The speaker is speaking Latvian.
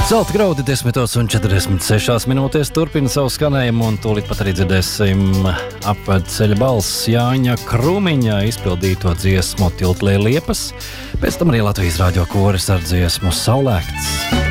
Zelta graudi 10:46 minūtēs turpina savu skanējumu, un tūlīt pat arī dzirdēsim apvedceļa balss Jāņa Krūmiņa izpildīto dziesmu Tiltlē Liepas, pēc tam arī Latvijas radio koris ar dziesmu Saulēkts.